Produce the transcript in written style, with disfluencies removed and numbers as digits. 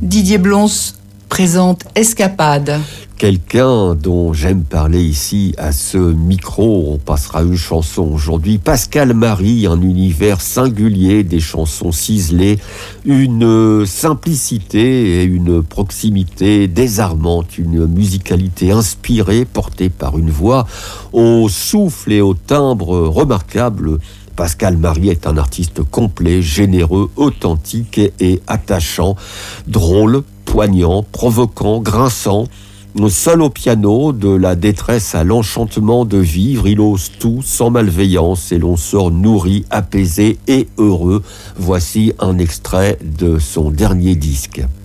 Didier Blons présente Escapade. Quelqu'un dont j'aime parler ici à ce micro, on passera une chanson aujourd'hui. Pascal Marie, un univers singulier, des chansons ciselées, une simplicité et une proximité désarmante, une musicalité inspirée, portée par une voix au souffle et au timbre remarquable. Pascal Marie est un artiste complet, généreux, authentique et attachant, drôle, poignant, provoquant, grinçant. Seul au piano, de la détresse à l'enchantement de vivre, il ose tout sans malveillance et l'on sort nourri, apaisé et heureux. Voici un extrait de son dernier disque.